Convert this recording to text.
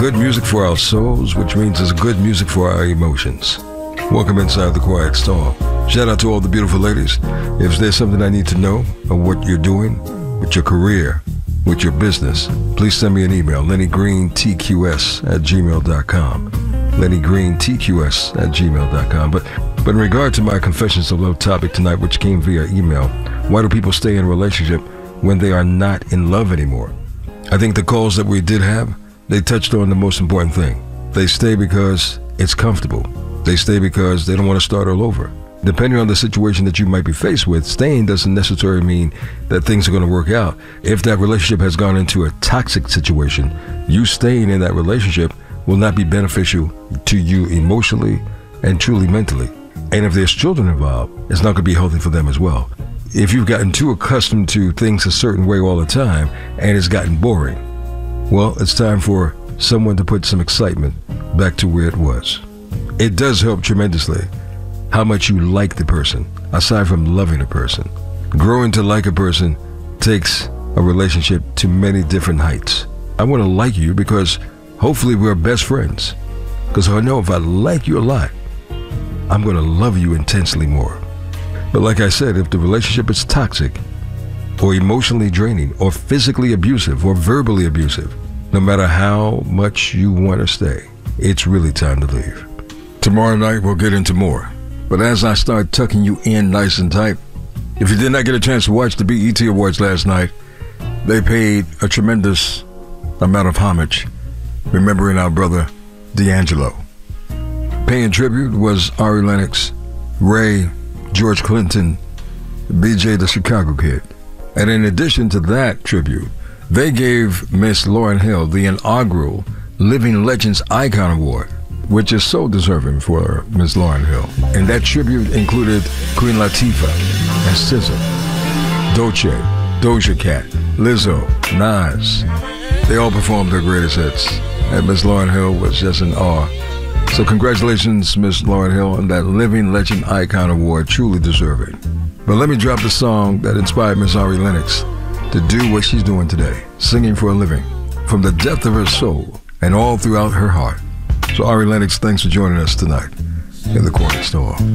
Good music for our souls, which means it's good music for our emotions. Welcome inside the Quiet Storm. Shout out to all the beautiful ladies. If there's something I need to know of what you're doing with your career, with your business, please send me an email, LennyGreenTQS@gmail.com. LennyGreenTQS@gmail.com. But in regard to my Confessions of Love topic tonight, which came via email, why do people stay in a relationship when they are not in love anymore? I think the calls that we did have, they touched on the most important thing. They stay because it's comfortable. They stay because they don't want to start all over. Depending on the situation that you might be faced with, staying doesn't necessarily mean that things are going to work out. If that relationship has gone into a toxic situation, you staying in that relationship will not be beneficial to you emotionally and truly mentally. And if there's children involved, it's not going to be healthy for them as well. If you've gotten too accustomed to things a certain way all the time and it's gotten boring, well, it's time for someone to put some excitement back to where it was. It does help tremendously how much you like the person, aside from loving a person. Growing to like a person takes a relationship to many different heights. I want to like you because hopefully we're best friends. Because I know if I like you a lot, I'm going to love you intensely more. But like I said, if the relationship is toxic or emotionally draining or physically abusive or verbally abusive, no matter how much you want to stay, it's really time to leave. Tomorrow night, we'll get into more. But as I start tucking you in nice and tight, if you did not get a chance to watch the BET Awards last night, they paid a tremendous amount of homage, remembering our brother D'Angelo. Paying tribute was Ari Lennox, Ray, George Clinton, BJ the Chicago Kid. And in addition to that tribute, they gave Miss Lauryn Hill the inaugural Living Legends Icon Award, which is so deserving for Miss Lauryn Hill. And that tribute included Queen Latifah and SZA, Dolce, Doja Cat, Lizzo, Nas. They all performed their greatest hits, and Miss Lauryn Hill was just in awe. So congratulations, Miss Lauryn Hill, on that Living Legend Icon Award, truly deserving. But let me drop the song that inspired Miss Ari Lennox to do what she's doing today, singing for a living, from the depth of her soul and all throughout her heart. So Ari Lennox, thanks for joining us tonight in the Quiet Storm.